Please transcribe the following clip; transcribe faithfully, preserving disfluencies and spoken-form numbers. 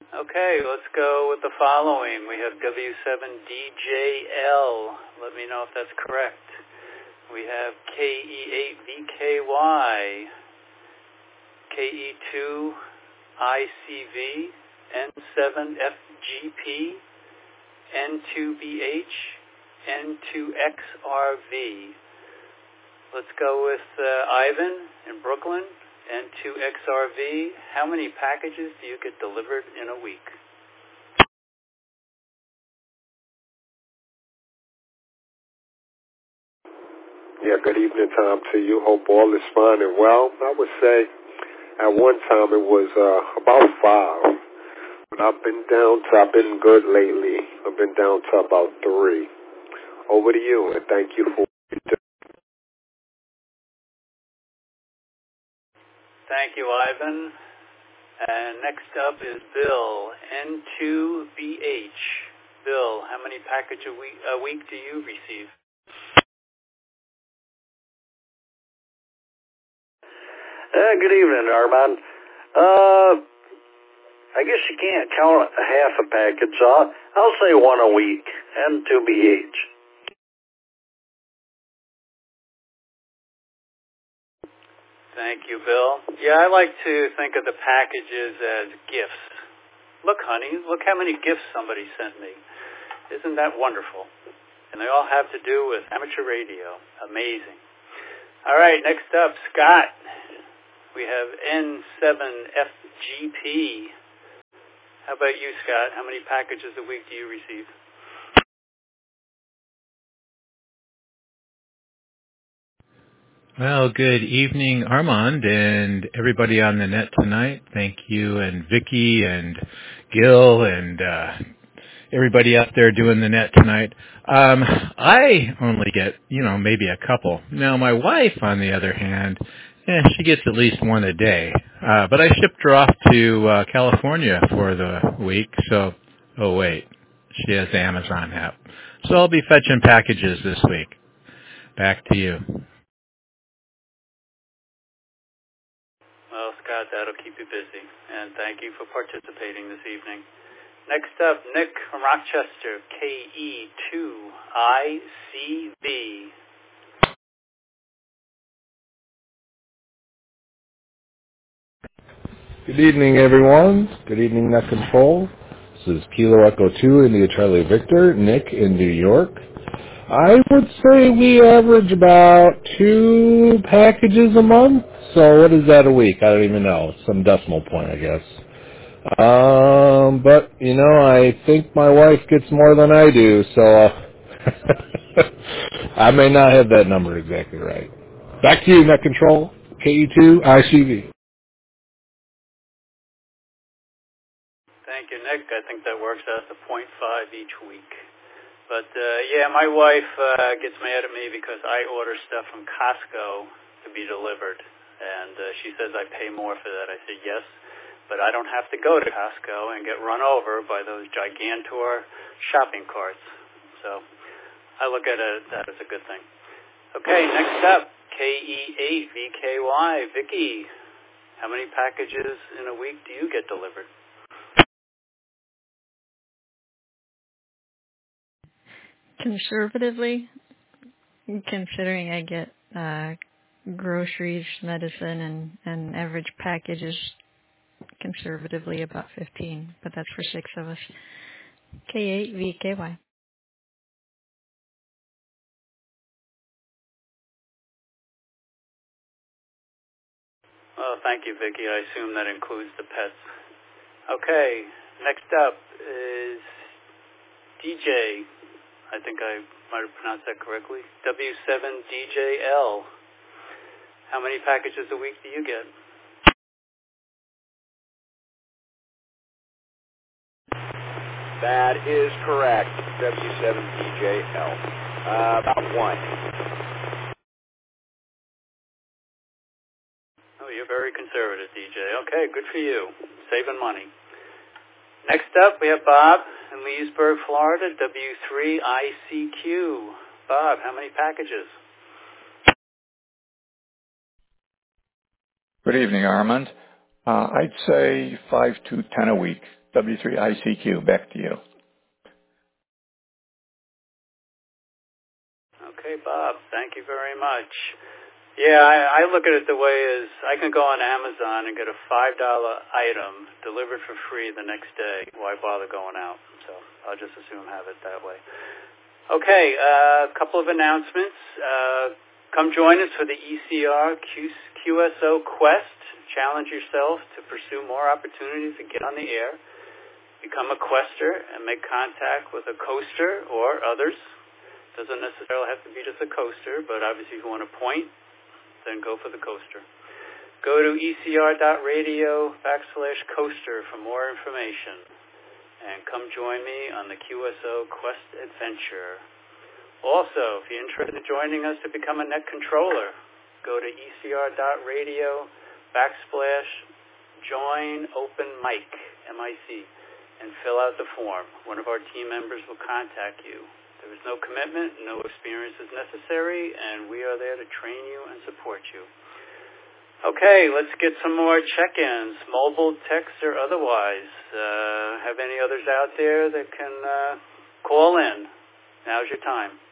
Okay, let's go with the following. We have W seven D J L. Let me know if that's correct. We have K E eight V K Y, K E two I C V, N seven F G P, N two B H, N two X R V. Let's go with uh, Ivan in Brooklyn, N two X R V. How many packages do you get delivered in a week? Yeah, good evening, Tom, to you. Hope all is fine and well. I would say at one time it was uh, about five, but I've been down to, I've been good lately. I've been down to about three. Over to you, and thank you for what you do. Thank you, Ivan. And next up is Bill, N two B H. Bill, how many packages a week, a week do you receive? Uh, good evening, Armand. Uh, I guess you can't count a half a package. I'll, I'll say one a week, N two B H. Thank you, Bill. Yeah, I like to think of the packages as gifts. Look, honey, look how many gifts somebody sent me. Isn't that wonderful? And they all have to do with amateur radio. Amazing. All right, next up, Scott. We have N seven F G P. How about you, Scott? How many packages a week do you receive? Well, good evening, Armand, and everybody on the net tonight. Thank you, and Vicky and Gil and uh, everybody out there doing the net tonight. Um, I only get, you know, maybe a couple. Now, my wife, on the other hand, eh, she gets at least one a day. Uh, but I shipped her off to uh, California for the week, so, oh, wait, she has the Amazon app. So I'll be fetching packages this week. Back to you. Well, Scott, that'll keep you busy. And thank you for participating this evening. Next up, Nick from Rochester, K E two I C V. Good evening, everyone. Good evening, Net Control. This is Kilo Echo two, India Charlie Victor, Nick in New York. I would say we average about two packages a month. So what is that a week? I don't even know. Some decimal point, I guess. Um, but, you know, I think my wife gets more than I do, so uh, I may not have that number exactly right. Back to you, Net Control, K E two I C V. Thank you, Nick. I think that works out to point five each week. But, uh, yeah, my wife uh, gets mad at me because I order stuff from Costco to be delivered. And uh, she says I pay more for that. I say yes, but I don't have to go to Costco and get run over by those gigantor shopping carts. So I look at it, that as a good thing. Okay, next up, K E eight V K Y. Vicky, how many packages in a week do you get delivered? Conservatively, considering I get uh, groceries, medicine, and, and average packages, conservatively about fifteen, but that's for six of us. K eight V K Y. Well, thank you, Vicky. I assume that includes the pets. Okay, next up is D J. I think I might have pronounced that correctly. W seven D J L. How many packages a week do you get? That is correct. W seven D J L. Uh, about one. Oh, you're very conservative, D J. Okay, good for you. Saving money. Next up, we have Bob in Leesburg, Florida, W three I C Q. Bob, how many packages? Good evening, Armand. Uh, I'd say five to ten a week. W three I C Q. Back to you. Okay, Bob. Thank you very much. Yeah, I, I look at it the way is I can go on Amazon and get a five dollar item delivered for free the next day. Why bother going out? So I'll just assume have it that way. Okay, a uh, couple of announcements. Uh, come join us for the E C R Q S O Quest. Challenge yourself to pursue more opportunities to get on the air. Become a quester and make contact with a coaster or others. Doesn't necessarily have to be just a coaster, but obviously if you want to point, then go for the coaster. Go to ecr.radio backslash coaster for more information. And come join me on the Q S O Quest adventure. Also, if you're interested in joining us to become a net controller, go to ecr.radio backslash join open mic, M I C, and fill out the form. One of our team members will contact you. There is no commitment, no experience is necessary, and we are there to train you and support you. Okay, let's get some more check-ins, mobile, text, or otherwise. Uh, have any others out there that can uh, call in? Now's your time.